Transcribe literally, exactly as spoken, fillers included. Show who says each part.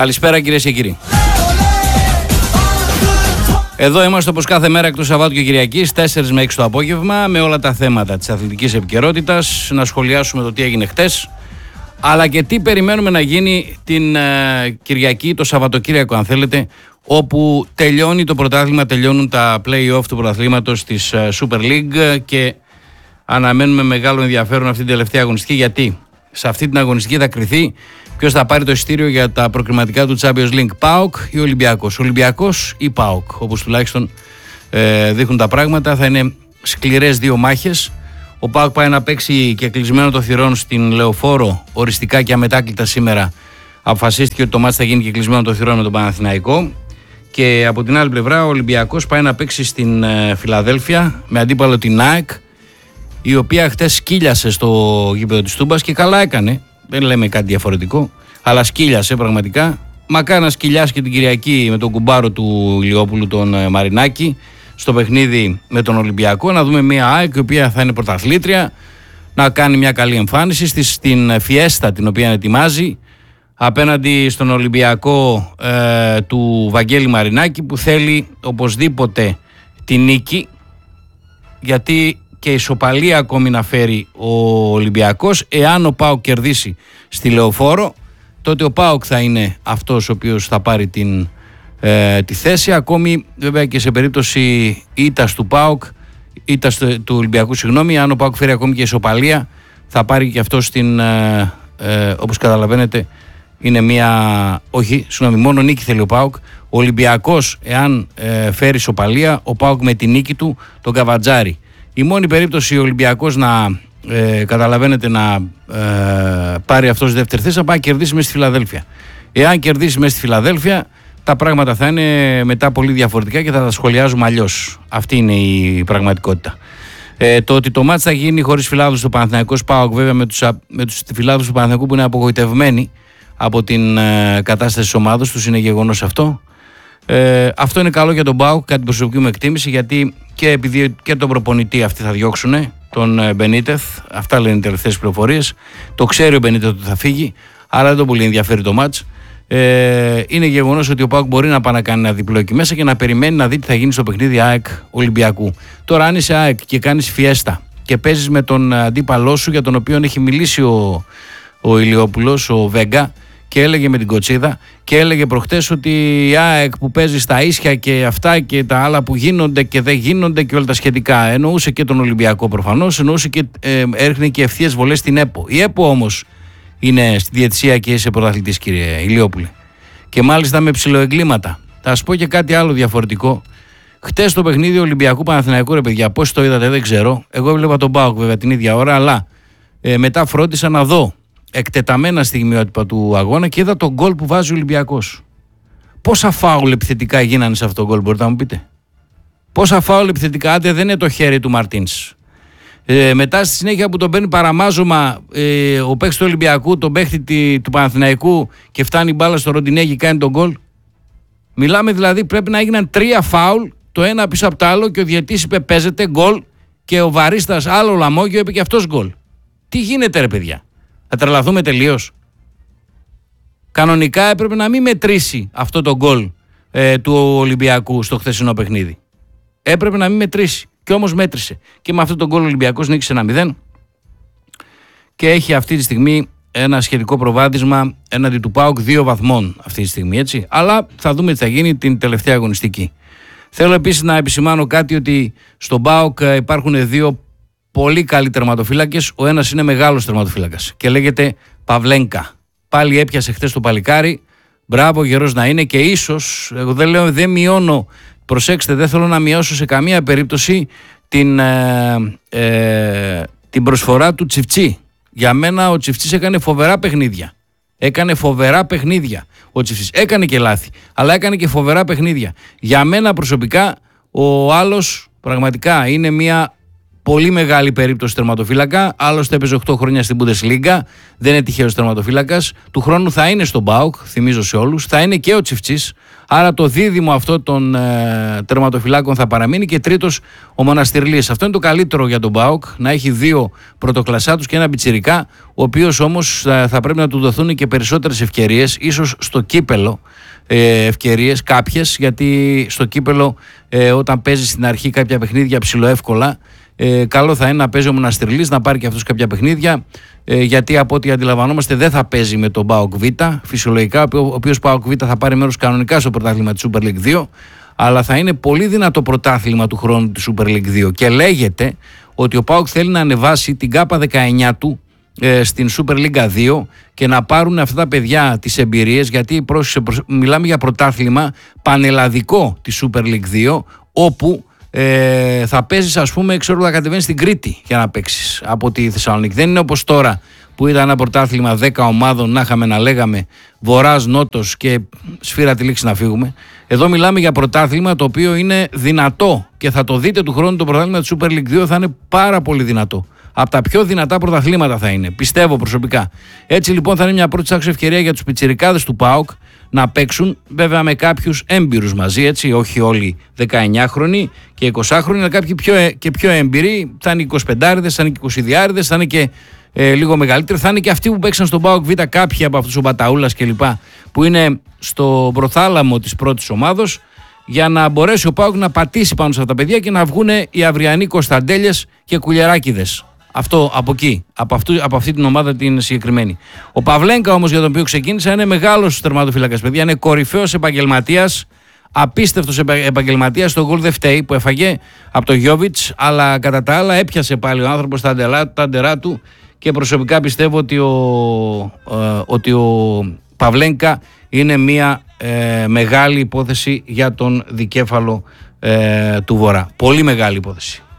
Speaker 1: Καλησπέρα κυρίες και κύριοι. Εδώ είμαστε όπως κάθε μέρα εκτός Σαββάτου και Κυριακής, τέσσερις με έξι το απόγευμα, με όλα τα θέματα της αθλητικής επικαιρότητας, να σχολιάσουμε το τι έγινε χτες, αλλά και τι περιμένουμε να γίνει την ε, Κυριακή, το Σαββατοκύριακο αν θέλετε, όπου τελειώνει το πρωτάθλημα, τελειώνουν τα play-off του πρωταθλήματος της ε, Super League και αναμένουμε μεγάλο ενδιαφέρον αυτή την τελευταία αγωνιστική, γιατί σε αυτή την αγωνιστική θα κριθεί ποιος θα πάρει το εισιτήριο για τα προκριματικά του Champions League, ΠΑΟΚ ή Ολυμπιακός. Ολυμπιακός ή ΠΑΟΚ, όπως τουλάχιστον ε, δείχνουν τα πράγματα. Θα είναι σκληρές δύο μάχες. Ο ΠΑΟΚ πάει να παίξει και κλεισμένο το θυρών στην Λεωφόρο, οριστικά και αμετάκλητα σήμερα. Αποφασίστηκε ότι το μάτς θα γίνει και κλεισμένο το θυρών με τον Παναθηναϊκό. Και από την άλλη πλευρά, ο Ολυμπιακός πάει να παίξει στην ε, Φιλαδέλφια με αντίπαλο την ΑΕΚ, η οποία χτες σκύλιασε στο γήπεδο της Τούμπας και καλά έκανε. Δεν λέμε κάτι διαφορετικό, αλλά σκύλιασε πραγματικά. Μακάρι να σκυλιάσει και την Κυριακή με τον κουμπάρο του Ηλιόπουλου, τον Μαρινάκη, στο παιχνίδι με τον Ολυμπιακό. Να δούμε μια ΑΕΚ η οποία θα είναι πρωταθλήτρια, να κάνει μια καλή εμφάνιση στη, στην φιέστα την οποία ετοιμάζει απέναντι στον Ολυμπιακό ε, του Βαγγέλη Μαρινάκη, που θέλει οπωσδήποτε τη νίκη, γιατί και ισοπαλία ακόμη να φέρει ο Ολυμπιακός. Εάν ο ΠΑΟΚ κερδίσει στη Λεωφόρο, τότε ο ΠΑΟΚ θα είναι αυτός ο οποίος θα πάρει την, ε, τη θέση. Ακόμη βέβαια και σε περίπτωση ήττας του ΠΑΟΚ, ήττας του Ολυμπιακού, συγγνώμη, αν ο ΠΑΟΚ φέρει ακόμη και ισοπαλία, θα πάρει και αυτός την, ε, ε, όπως καταλαβαίνετε, είναι μια, όχι, συγγνώμη, μόνο νίκη θέλει ο ΠΑΟΚ. Ο Ολυμπιακός, εάν ε, φέρει ισοπαλία, ο ΠΑΟΚ με τη νίκη του τον καβατζάρει. Η μόνη περίπτωση ο Ολυμπιακός να ε, καταλαβαίνετε να ε, πάρει αυτός τη δεύτερη θέση, θα πάει κερδίσει μέσα στη Φιλαδέλφια. Εάν κερδίσει μέσα στη Φιλαδέλφια, τα πράγματα θα είναι μετά πολύ διαφορετικά και θα τα σχολιάζουμε αλλιώς. Αυτή είναι η πραγματικότητα. Ε, το ότι το μάτς θα γίνει χωρίς φιλάδους του Παναθηναϊκός ΠΑΟΚ, βέβαια με τους, με τους φιλάδους του Παναθηναϊκού που είναι απογοητευμένοι από την ε, κατάσταση της ομάδας τους, είναι γεγονός αυτό. Ε, αυτό είναι καλό για τον ΠΑΟΚ, κατά την προσωπική μου εκτίμηση, γιατί και επειδή και τον προπονητή αυτοί θα διώξουν, τον Μπενίτεθ, αυτά λένε οι τελευταίες πληροφορίες. Το ξέρει ο Μπενίτεθ ότι θα φύγει, άρα δεν τον πολύ ενδιαφέρει το μάτς. Ε, είναι γεγονός ότι ο ΠΑΟΚ μπορεί να πάει να κάνει ένα διπλό εκεί μέσα και να περιμένει να δει τι θα γίνει στο παιχνίδι ΑΕΚ Ολυμπιακού. Τώρα, αν είσαι ΑΕΚ και κάνεις φιέστα και παίζεις με τον αντίπαλό σου, για τον οποίο έχει μιλήσει ο, ο Ηλιόπουλος, ο Βέγκα, και έλεγε με την Κοτσίδα και έλεγε προχτές ότι η ΑΕΚ που παίζει στα ίσια και αυτά και τα άλλα που γίνονται και δεν γίνονται και όλα τα σχετικά. Εννοούσε και τον Ολυμπιακό προφανώς, εννοούσε και ε, έρχνε και ευθείες βολές στην ΕΠΟ. Η ΕΠΟ όμως είναι στη διαιτησία και είσαι πρωταθλητής, κύριε Ηλιόπουλε. Και μάλιστα με ψιλοεγκλήματα. Θα σας πω και κάτι άλλο διαφορετικό. Χτες το παιχνίδι Ολυμπιακού Παναθηναϊκού, ρε παιδιά, πώς το είδατε δεν ξέρω. Εγώ έβλεπα τον ΠΑΟΚ βέβαια την ίδια ώρα, αλλά ε, μετά φρόντισα να δω εκτεταμένα στιγμιότυπα του αγώνα και είδα τον γκολ που βάζει ο Ολυμπιακός. Πόσα φάουλ επιθετικά γίνανε σε αυτό το γκολ, μπορείτε να μου πείτε? Πόσα φάουλ επιθετικά, άντε δεν είναι το χέρι του Μαρτίνς. Ε, μετά στη συνέχεια που τον παίρνει παραμάζωμα ε, ο παίκτης του Ολυμπιακού, τον παίκτη του Παναθηναϊκού, και φτάνει η μπάλα στο Ροντινέγι, κάνει τον γκολ. Μιλάμε δηλαδή, πρέπει να έγιναν τρία φάουλ, το ένα πίσω από το άλλο, και ο διαιτής είπε παίζεται γκολ, και ο βαρίστας άλλο λαμόγιο είπε και αυτός γκολ. Τι γίνεται, ρε παιδιά? Θα τρελαθούμε τελείως? Κανονικά έπρεπε να μην μετρήσει αυτό το γκολ ε, του Ολυμπιακού στο χθεσινό παιχνίδι. Έπρεπε να μην μετρήσει. Και όμως μέτρησε. Και με αυτό το γκολ ο Ολυμπιακός νίκησε ένα μηδέν και έχει αυτή τη στιγμή ένα σχετικό προβάδισμα έναντι του ΠΑΟΚ δύο βαθμών αυτή τη στιγμή, έτσι. Αλλά θα δούμε τι θα γίνει την τελευταία αγωνιστική. Θέλω επίσης να επισημάνω κάτι, ότι στον ΠΑΟΚ υπάρχουν δύο πολύ καλοί τερματοφύλακες. Ο ένας είναι μεγάλος τερματοφύλακας και λέγεται Παυλένκα. Πάλι έπιασε χθες το παλικάρι. Μπράβο, γερός να είναι, και ίσως, εγώ δεν λέω, δεν μειώνω, προσέξτε, δεν θέλω να μειώσω σε καμία περίπτωση την, ε, ε, την προσφορά του Τσιφτσί. Για μένα ο Τσιφτσής έκανε φοβερά παιχνίδια. Έκανε φοβερά παιχνίδια. Ο Τσιφτσής έκανε και λάθη, αλλά έκανε και φοβερά παιχνίδια. Για μένα προσωπικά ο άλλος πραγματικά είναι μια Πολύ μεγάλη περίπτωση τερματοφύλακα. Άλλωστε έπαιζε οκτώ χρόνια στην Bundesliga. Δεν είναι τυχαίος τερματοφύλακας. Του χρόνου θα είναι στον ΠΑΟΚ, θυμίζω σε όλους. Θα είναι και ο Τσιφτσής. Άρα το δίδυμο αυτό των ε, τερματοφυλάκων θα παραμείνει. Και τρίτος ο Μοναστηρλής. Αυτό είναι το καλύτερο για τον ΠΑΟΚ. Να έχει δύο πρωτοκλασσάτους και ένα πιτσιρικά. Ο οποίος όμως ε, θα πρέπει να του δοθούν και περισσότερες ευκαιρίες. Ίσως στο κύπελο ε, ευκαιρίες κάποιες. Γιατί στο κύπελο ε, όταν παίζει στην αρχή κάποια παιχνίδια ψιλοεύκολα. Ε, καλό θα είναι να παίζει ο Μοναστηρλής, να πάρει και αυτός κάποια παιχνίδια, ε, γιατί από ό,τι αντιλαμβανόμαστε δεν θα παίζει με τον ΠΑΟΚ Β. Φυσιολογικά, ο οποίος ΠΑΟΚ Β θα πάρει μέρος κανονικά στο πρωτάθλημα της Super League δύο, αλλά θα είναι πολύ δυνατό πρωτάθλημα του χρόνου της Super League δύο. Και λέγεται ότι ο ΠΑΟΚ θέλει να ανεβάσει την ΚΑΠΑ δεκαεννιά του ε, στην Super League δύο και να πάρουν αυτά τα παιδιά τις εμπειρίες, γιατί πρόσεξε, μιλάμε για πρωτάθλημα πανελλαδικό της Super League δύο, όπου Ε, θα παίζεις, ας πούμε, ξέρω, θα κατεβαίνεις στην Κρήτη για να παίξεις από τη Θεσσαλονίκη. Δεν είναι όπως τώρα που ήταν ένα πρωτάθλημα δέκα ομάδων, να είχαμε να λέγαμε βορράς, νότος και σφύρα τη λήξη να φύγουμε. Εδώ μιλάμε για πρωτάθλημα το οποίο είναι δυνατό και θα το δείτε του χρόνου. Το πρωτάθλημα της Super League δύο θα είναι πάρα πολύ δυνατό. Από τα πιο δυνατά πρωταθλήματα θα είναι, πιστεύω προσωπικά. Έτσι λοιπόν θα είναι μια πρώτη άξιο ευκαιρία για τους πιτσιρικάδες του ΠΑΟΚ να παίξουν, βέβαια με κάποιους έμπειρους μαζί, έτσι, όχι όλοι δεκαεννιάχρονοι και εικοσάχρονοι, αλλά κάποιοι πιο, και πιο έμπειροι, θα είναι εικοσιπεντάριδες, θα είναι και εικοσιδυάριδες, θα είναι και ε, λίγο μεγαλύτεροι, θα είναι και αυτοί που παίξαν στον ΠΑΟΚ Β, κάποιοι από αυτούς ο Μπαταούλας κλπ, που είναι στο προθάλαμο της πρώτης ομάδος, για να μπορέσει ο ΠΑΟΚ να πατήσει πάνω σε αυτά τα παιδιά και να βγουν οι αυριανοί Κωνσταντέλιες και Κουλιεράκηδες. Αυτό από εκεί, από, αυτού, από αυτή την ομάδα την συγκεκριμένη. Ο Παυλένκα όμως, για τον οποίο ξεκίνησα, είναι μεγάλος τερματοφύλακας, παιδιά. Είναι κορυφαίος επαγγελματίας, απίστευτος επαγγελματίας. Στο γκολ δεν φταίει που έφαγε από τον Γιόβιτς, αλλά κατά τα άλλα έπιασε πάλι ο άνθρωπος τα αντερά του και προσωπικά πιστεύω ότι ο, ε, ότι ο Παυλένκα είναι μια ε, μεγάλη υπόθεση για τον δικέφαλο ε, του Βορρά. Πολύ μεγάλη υπόθεση.